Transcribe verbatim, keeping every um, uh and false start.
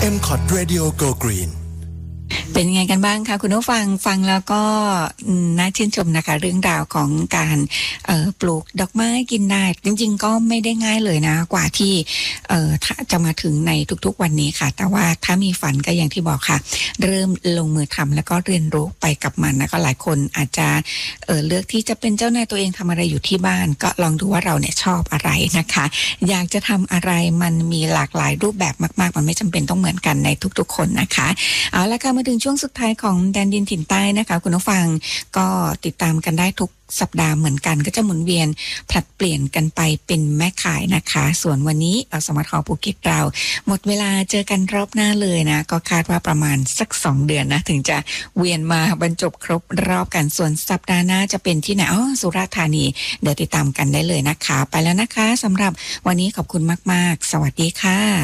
เอ็ม คอ ที Radio Go Green เป็นไงกันบ้างคะคุณผู้ฟังฟังแล้วก็น่าชื่นชมนะคะเรื่องราวของการปลูกดอกไม้กินได้จริงๆก็ไม่ได้ง่ายเลยนะกว่าที่จะมาถึงในทุกๆวันนี้ค่ะแต่ว่าถ้ามีฝันก็อย่างที่บอกค่ะเริ่มลงมือทำแล้วก็เรียนรู้ไปกับมันนะก็หลายคนอาจจะเเลือกที่จะเป็นเจ้านายตัวเองทำอะไรอยู่ที่บ้านก็ลองดูว่าเราเนี่ยชอบอะไรนะคะอยากจะทำอะไรมันมีหลากหลายรูปแบบมากๆมันไม่จำเป็นต้องเหมือนกันในทุกๆคนนะคะเอาละค่ะมาถึงช่วงสุดท้ายของแดนดินถิ่นใต้นะคะคุณผู้ฟังก็ติดตามกันได้ทุกสัปดาห์เหมือนกันก็จะหมุนเวียนผลัดเปลี่ยนกันไปเป็นแม่ขายนะคะส่วนวันนี้อสมทภูเก็ตเราหมดเวลาเจอกันรอบหน้าเลยนะก็คาดว่าประมาณสักสองเดือนนะถึงจะเวียนมาบรรจบครบรอบกันส่วนสัปดาห์หน้าจะเป็นที่ไหนอ๋อสุราษฎร์ธานีเดี๋ยวติดตามกันได้เลยนะคะไปแล้วนะคะสำหรับวันนี้ขอบคุณมากๆสวัสดีค่ะ